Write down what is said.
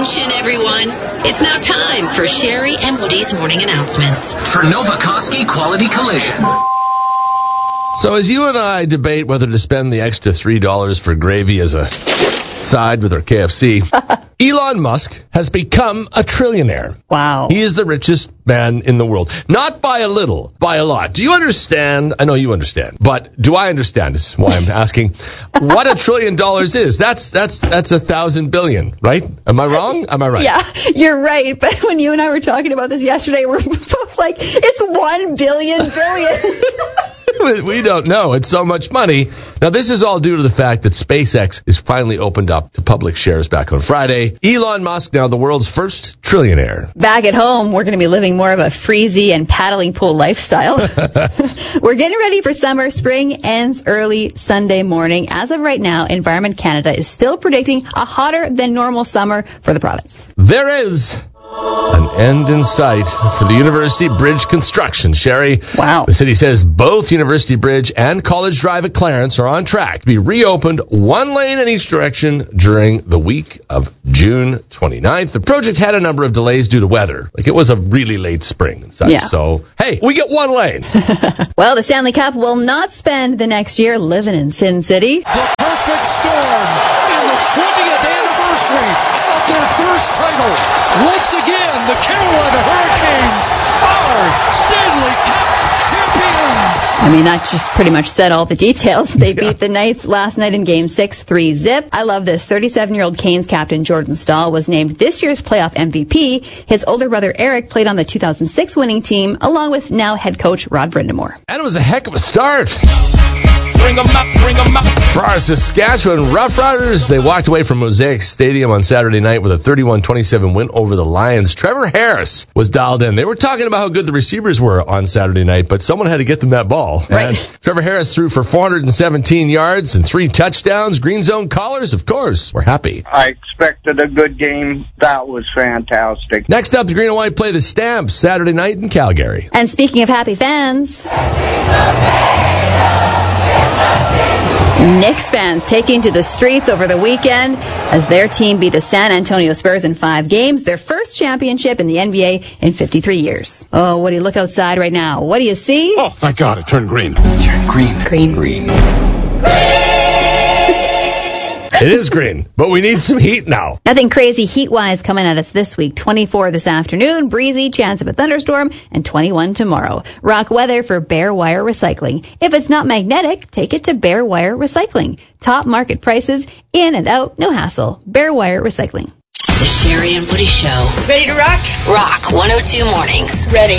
Attention, everyone. It's now time for Sherry and Woody's morning announcements. For Novokoski Quality Collision. So as you and I debate whether to spend the extra $3 for gravy as a side with our KFC, Elon Musk has become a trillionaire. Wow. He is the richest man in the world. Not by a little, by a lot. Do you understand? I know you understand, but do I understand? This is why I'm asking what $1 trillion is. That's 1,000 billion, right? Am I wrong? Am I right? Yeah, you're right. But when you and I were talking about this yesterday, we're both like, it's 1 billion billion. We don't know. It's so much money. Now, this is all due to the fact that SpaceX is finally opened up to public shares back on Friday. Elon Musk, now the world's first trillionaire. Back at home, we're going to be living more of a freezy and paddling pool lifestyle. We're getting ready for summer. Spring ends early Sunday morning. As of right now, Environment Canada is still predicting a hotter than normal summer for the province. There is an end in sight for the University Bridge construction, Sherry. Wow. The city says both University Bridge and College Drive at Clarence are on track to be reopened one lane in each direction during the week of June 29th. The project had a number of delays due to weather. Like, it was a really late spring and such. Yeah. So, hey, we get one lane. Well, the Stanley Cup will not spend the next year living in Sin City. The perfect storm in the 20th anniversary of their first title. Once again, the Carolina Hurricanes are Stanley Cup champions. I mean, that just pretty much said all the details. They beat the Knights last night in Game 6, 3-0. I love this. 37-year-old Canes captain Jordan Staal was named this year's playoff MVP. His older brother Eric played on the 2006 winning team, along with now head coach Rod Brindamore. And it was a heck of a start. Bring them up, bring them up. For our Saskatchewan Roughriders, they walked away from Mosaic Stadium on Saturday night with a 31-27 win over the Lions. Trevor Harris was dialed in. They were talking about how good the receivers were on Saturday night, but someone had to get them that ball. Right. And Trevor Harris threw for 417 yards and 3 touchdowns. Green Zone callers, of course, were happy. I expected a good game. That was fantastic. Next up, the Green and White play the Stamps Saturday night in Calgary. And speaking of happy fans, Knicks fans taking to the streets over the weekend as their team beat the San Antonio Spurs in 5 games, their first championship in the NBA in 53 years. Oh, Woody, look outside right now. What do you see? Oh, thank God, it turned green. Turn green. Green. Green. It is green, but we need some heat now. Nothing crazy heat-wise coming at us this week. 24 this afternoon, breezy, chance of a thunderstorm, and 21 tomorrow. Rock weather for Bare Wire Recycling. If it's not magnetic, take it to Bare Wire Recycling. Top market prices, in and out, no hassle. Bare Wire Recycling. The Sherry and Woody Show. Ready to rock? Rock 102 mornings. Ready.